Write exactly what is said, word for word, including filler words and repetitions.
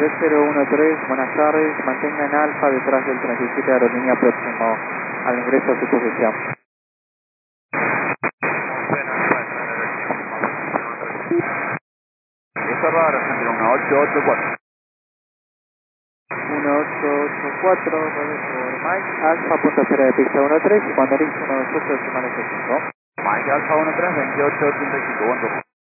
tres cero uno tres, buenas tardes, mantengan alfa detrás del treinta y siete aerolínea próximo al ingreso a su posición. Reserva Argentina uno ocho ocho cuatro. uno ocho ocho cuatro, por Mike, alfa, punto espera de pista uno tres, y cuando listo uno dos ocho, decimales cinco. Mike Alfa uno tres, veintiocho ochenta y cinco, buen rumbo.